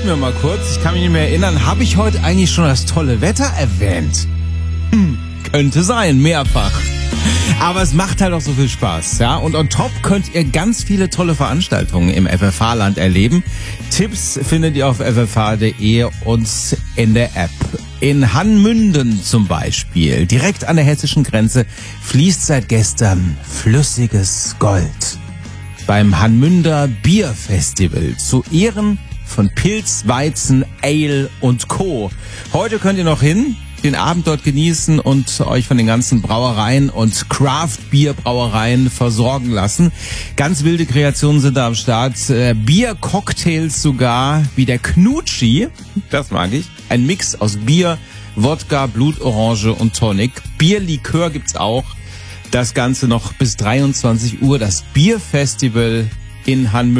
überlegt mir mal kurz, ich kann mich nicht mehr erinnern, habe ich heute eigentlich schon das tolle Wetter erwähnt? Könnte sein, mehrfach. Aber es macht halt auch so viel Spaß, ja. Und on top könnt ihr ganz viele tolle Veranstaltungen im FFH-Land erleben. Tipps findet ihr auf ffh.de und in der App. In Hanmünden zum Beispiel, direkt an der hessischen Grenze, fließt seit gestern flüssiges Gold. Beim Hanmünder Bierfestival zu Ehren von Pilz, Weizen, Ale und Co. Heute könnt ihr noch hin, den Abend dort genießen und euch von den ganzen Brauereien und Craft-Bier-Brauereien versorgen lassen. Ganz wilde Kreationen sind da am Start. Bier-Cocktails sogar, wie der Knutschi, das mag ich. Ein Mix aus Bier, Wodka, Blutorange und Tonic. Bierlikör gibt's auch. Das Ganze noch bis 23 Uhr, das Bierfestival in Hanmünden.